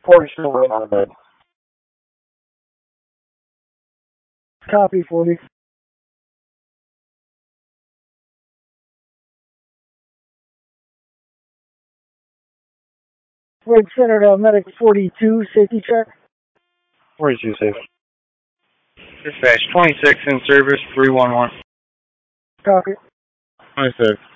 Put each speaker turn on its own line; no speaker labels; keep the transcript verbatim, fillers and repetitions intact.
forty still waiting on a med.
Copy, forty. Red Center to Medic forty-two, safety check.
forty-two safe.
Dispatch twenty-six in service, three one one.
Copy.
twenty-six.